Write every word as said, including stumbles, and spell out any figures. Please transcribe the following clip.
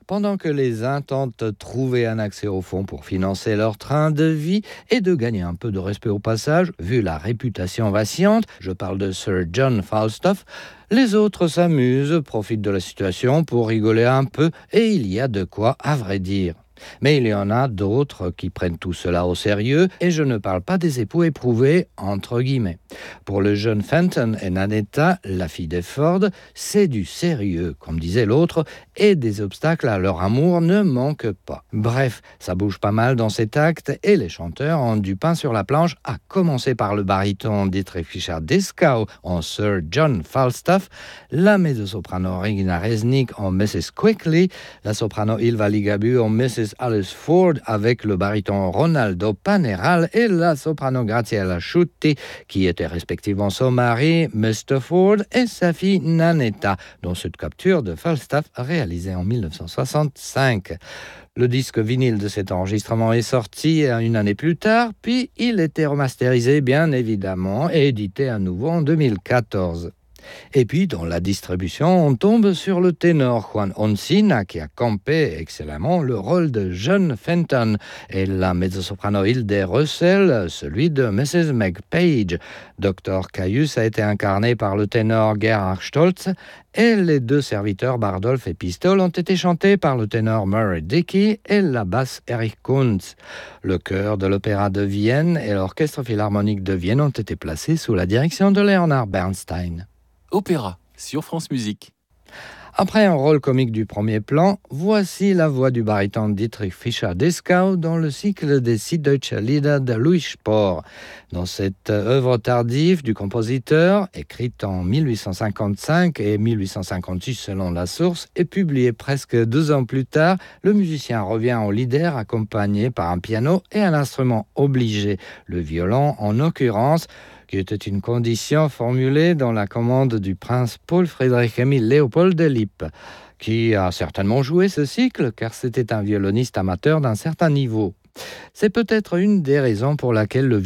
Pendant que les uns tentent de trouver un accès au fonds pour financer leur train de vie et de gagner un peu de respect au passage, vu la réputation vacillante, je parle de Sir John Falstaff, les autres s'amusent, profitent de la situation pour rigoler un peu, et il y a de quoi, à vrai dire. Mais il y en a d'autres qui prennent tout cela au sérieux, et je ne parle pas des époux éprouvés, entre guillemets. Pour le jeune Fenton et Nanetta, la fille des Ford, c'est du sérieux, comme disait l'autre, et des obstacles à leur amour ne manquent pas. Bref, ça bouge pas mal dans cet acte, et les chanteurs ont du pain sur la planche, à commencer par le baryton Dietrich Fischer-Dieskau en Sir John Falstaff, la mezzo-soprano Regina Resnick en missus Quickly, la soprano Ylva Ligabue en missus Alice Ford avec le baryton Ronaldo Paneral et la soprano Graziella Schutti qui était respectivement son mari, mister Ford, et sa fille Nanetta, dans cette capture de Falstaff réalisée en dix-neuf cent soixante-cinq. Le disque vinyle de cet enregistrement est sorti une année plus tard, puis il était remasterisé bien évidemment et édité à nouveau en deux mille quatorze. Et puis, dans la distribution, on tombe sur le ténor Juan Oncina qui a campé excellemment le rôle de John Fenton et la mezzo-soprano Hilde Russell, celui de missus Meg Page. docteur Caius a été incarné par le ténor Gerhard Stoltz et les deux serviteurs Bardolph et Pistol ont été chantés par le ténor Murray Dickey et la basse Erich Kunz. Le chœur de l'Opéra de Vienne et l'Orchestre Philharmonique de Vienne ont été placés sous la direction de Leonard Bernstein. Opéra sur France Musique. Après un rôle comique du premier plan, voici la voix du baryton Dietrich Fischer-Dieskau dans le cycle des Süddeutsche Lieder de Louis Spohr. Dans cette œuvre tardive du compositeur, écrite en dix-huit cent cinquante-cinq et dix-huit cent cinquante-six selon la source, et publiée presque deux ans plus tard, le musicien revient au Lieder accompagné par un piano et un instrument obligé, le violon en l'occurrence, qui était une condition formulée dans la commande du prince Paul Friedrich Emil Leopold de Lippe, qui a certainement joué ce cycle car c'était un violoniste amateur d'un certain niveau. C'est peut-être une des raisons pour laquelle le